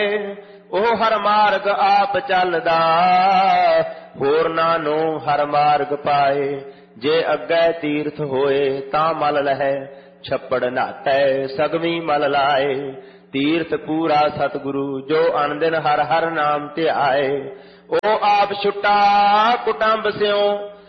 ਉਹ ਹਰ ਮਾਰਗ ਆਪ ਚੱਲਦਾ, ਹੋਰਨਾਂ ਨੂੰ ਹਰ ਮਾਰਗ ਪਾਏ। ਜੇ ਅੱਗੇ ਤੀਰਥ ਹੋਏ ਤਾਂ ਮਲ ਲਹੈ, ਛੱਪੜ ਨਹਾਤੈ ਸਗਵੀ ਮਲ ਲਾਏ। ਤੀਰਥ ਪੂਰਾ ਸਤਿਗੁਰੂ ਜੋ ਅਨਦਿਨ ਹਰ ਹਰ ਨਾਮ ਧਿਆਏ। ਉਹ ਆਪ ਛੁੱਟਾ ਕੁਟੰਬ ਸਿਉ,